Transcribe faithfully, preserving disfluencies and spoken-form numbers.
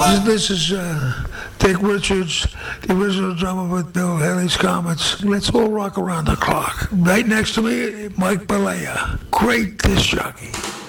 This is uh, Dick Richards, the original drummer with Bill Haley's Comets. Let's all rock around the clock. Right next to me, Mike Balea, great disc jockey.